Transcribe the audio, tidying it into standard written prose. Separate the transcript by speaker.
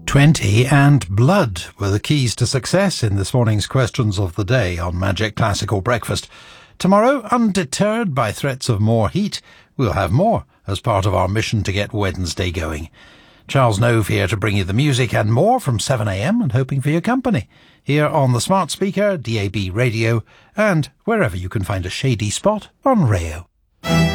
Speaker 1: 20 and blood were the keys to success in this morning's Questions of the Day on Magic Classical Breakfast. Tomorrow, undeterred by threats of more heat, we'll have more as part of our mission to get Wednesday going. Charles Nove here to bring you the music and more from 7am and hoping for your company here on the smart speaker, DAB radio, and wherever you can find a shady spot on Rayo.